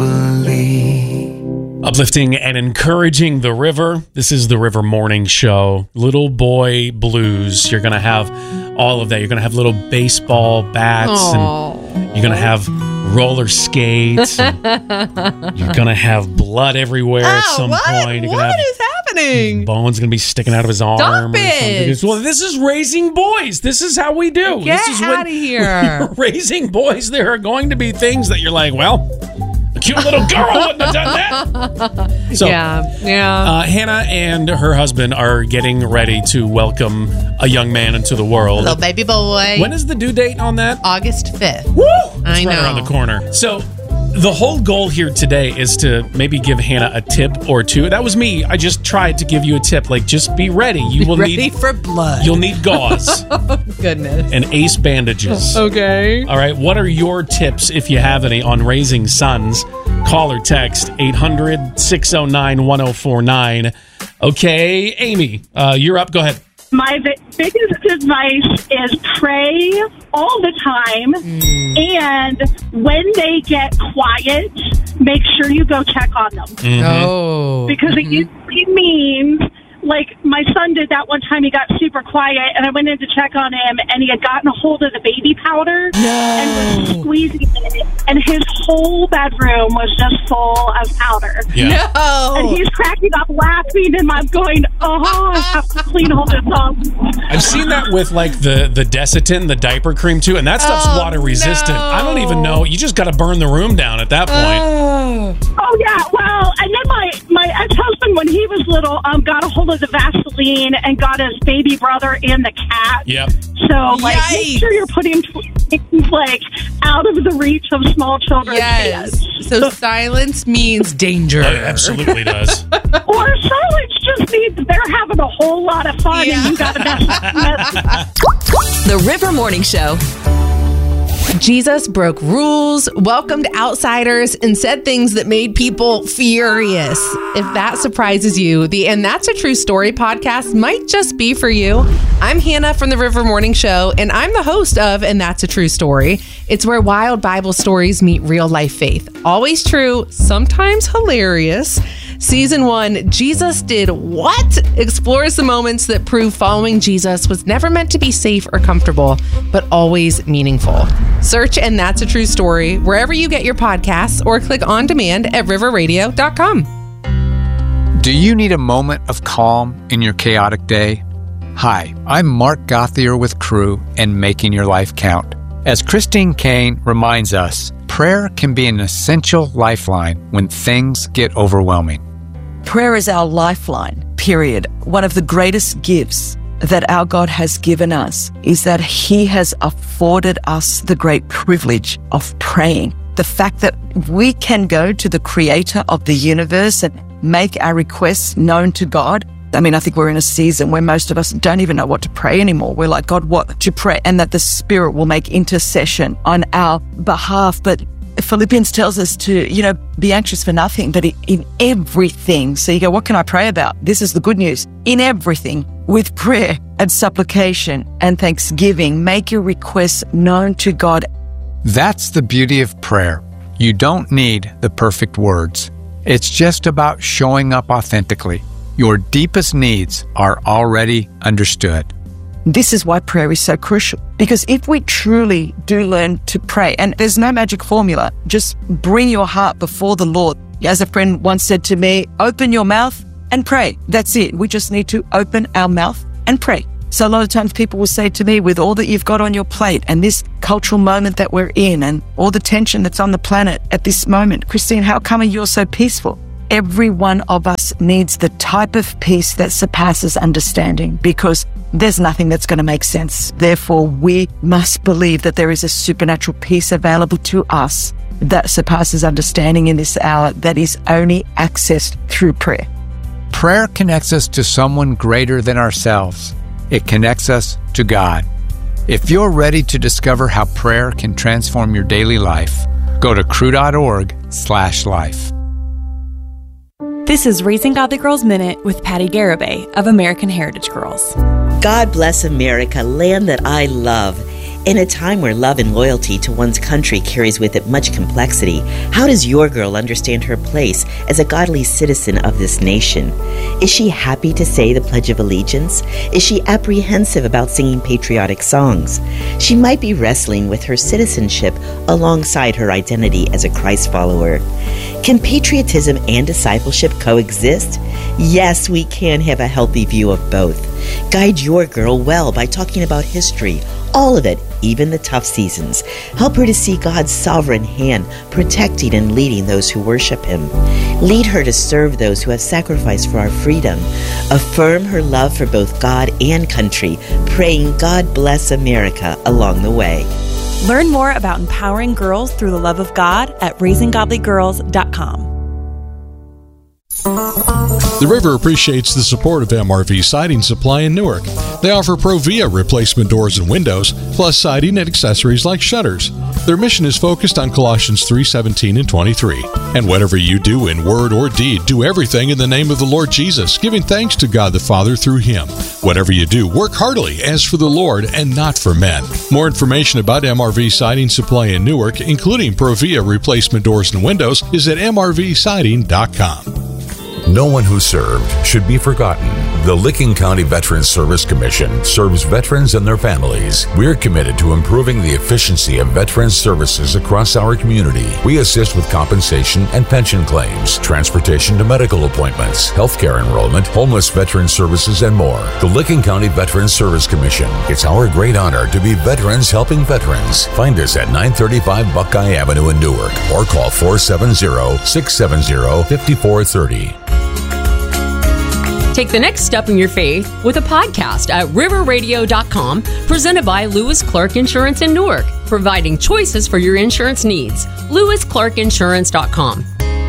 hopefully. Uplifting and encouraging the river. This is the River Morning Show. Little boy blues. You're going to have all of that. You're going to have little baseball bats. And you're going to have roller skates. You're going to have blood everywhere at some point. What is happening? Bone's going to be sticking out of his arm. Stop it. Well, this is raising boys. This is how we do. Get this is out of here. When you're raising boys, there are going to be things that you're like, well, a cute little girl wouldn't have done that. So, Hannah and her husband are getting ready to welcome a young man into the world. Little baby boy. When is the due date on that? August 5th. Woo! I It's right know. around the corner. So, the whole goal here today is to maybe give Hannah a tip or two. That was me. I just tried to give you a tip. Like, just be ready. You will Ready need for blood. You'll need gauze Goodness. and ace bandages. Okay. All right. What are your tips, if you have any, on raising sons? Call or text 800-609-1049. Okay, Amy, you're up. Go ahead. My biggest advice is pray all the time. And when they get quiet, make sure you go check on them. Oh. Because it usually means, like, my son did that one time. He got super quiet, and I went in to check on him, and he had gotten a hold of the baby powder and was squeezing it, and his whole bedroom was just full of powder. Yeah. No. And he's cracking up laughing, and I'm going, I have to clean all this up. I've seen that with, like, the Desitin, the diaper cream, too, and that stuff's water resistant. no. I don't even know. You just got to burn the room down at that point. Oh, yeah. Well, and then my ex-husband, when he was little, got a hold of the Vaseline and got his baby brother and the cat. Yep. So, like, make sure you're putting things, like, out of the reach of small children's Yes. hands. So silence means danger. It absolutely does. Or silence just means they're having a whole lot of fun and you got to mess. The River Morning Show. Jesus broke rules, welcomed outsiders, and said things that made people furious. If that surprises you, the And That's a True Story podcast might just be for you. I'm Hannah from the River Morning Show, and I'm the host of And That's a True Story. It's where wild Bible stories meet real life faith. Always true, sometimes hilarious. Season 1, Jesus Did What? Explores the moments that prove following Jesus was never meant to be safe or comfortable, but always meaningful. Search And That's a True Story wherever you get your podcasts or click on demand at riverradio.com. Do you need a moment of calm in your chaotic day? Hi, I'm Mark Gothier with Crew and Making Your Life Count. As Christine Kane reminds us, prayer can be an essential lifeline when things get overwhelming. Prayer is our lifeline, period. One of the greatest gifts that our God has given us is that He has afforded us the great privilege of praying. The fact that we can go to the Creator of the universe and make our requests known to God. I mean, I think we're in a season where most of us don't even know what to pray anymore. We're like, God, what to pray? And that the Spirit will make intercession on our behalf. But Philippians tells us to, be anxious for nothing, but in everything. So you go, what can I pray about? This is the good news. In everything, with prayer and supplication and thanksgiving, make your requests known to God. That's the beauty of prayer. You don't need the perfect words. It's just about showing up authentically. Your deepest needs are already understood. This is why prayer is so crucial. Because if we truly do learn to pray, and there's no magic formula, just bring your heart before the Lord. As a friend once said to me, open your mouth and pray. That's it. We just need to open our mouth and pray. So a lot of times people will say to me, with all that you've got on your plate and this cultural moment that we're in and all the tension that's on the planet at this moment, Christine, how come you're so peaceful? Every one of us needs the type of peace that surpasses understanding, because there's nothing that's going to make sense. Therefore, we must believe that there is a supernatural peace available to us that surpasses understanding in this hour, that is only accessed through prayer. Prayer connects us to someone greater than ourselves. It connects us to God. If you're ready to discover how prayer can transform your daily life, go to crew.org/life. This is Raising Godly Girls Minute with Patty Garibay of American Heritage Girls. God bless America, land that I love. In a time where love and loyalty to one's country carries with it much complexity, how does your girl understand her place as a godly citizen of this nation? Is she happy to say the Pledge of Allegiance? Is she apprehensive about singing patriotic songs? She might be wrestling with her citizenship alongside her identity as a Christ follower. Can patriotism and discipleship coexist? Yes, we can have a healthy view of both. Guide your girl well by talking about history, all of it, even the tough seasons. Help her to see God's sovereign hand protecting and leading those who worship Him. Lead her to serve those who have sacrificed for our freedom. Affirm her love for both God and country, praying God bless America along the way. Learn more about empowering girls through the love of God at raisinggodlygirls.com. The River appreciates the support of MRV Siding Supply in Newark. They offer Provia replacement doors and windows, plus siding and accessories like shutters. Their mission is focused on Colossians 3:17 and 23. And whatever you do in word or deed, do everything in the name of the Lord Jesus, giving thanks to God the Father through Him. Whatever you do, work heartily as for the Lord and not for men. More information about MRV Siding Supply in Newark, including Provia replacement doors and windows, is at mrvsiding.com. No one who served should be forgotten. The Licking County Veterans Service Commission serves veterans and their families. We're committed to improving the efficiency of veterans services across our community. We assist with compensation and pension claims, transportation to medical appointments, healthcare enrollment, homeless veteran services, and more. The Licking County Veterans Service Commission. It's our great honor to be veterans helping veterans. Find us at 935 Buckeye Avenue in Newark or call 470-670-5430. Take the next step in your faith with a podcast at riverradio.com, presented by Lewis Clark Insurance in Newark, providing choices for your insurance needs. LewisClarkInsurance.com.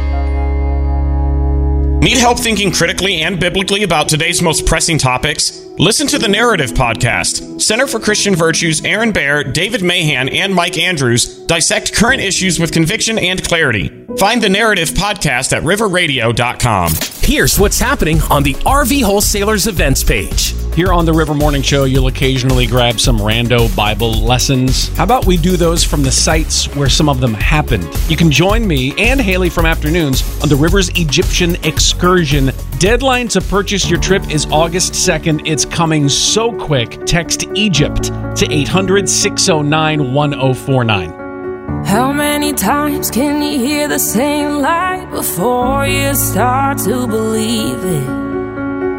Need help thinking critically and biblically about today's most pressing topics? Listen to the Narrative Podcast. Center for Christian Virtues' Aaron Baer, David Mahan, and Mike Andrews dissect current issues with conviction and clarity. Find the Narrative Podcast at riverradio.com. Here's what's happening on the RV Wholesalers events page. Here on the River Morning Show, you'll occasionally grab some rando Bible lessons. How about we do those from the sites where some of them happened? You can join me and Haley from Afternoons on the River's Egyptian excursion. Deadline to purchase your trip is August 2nd. It's coming so quick. Text Egypt to 800-609-1049. How many times can you hear the same lie before you start to believe it?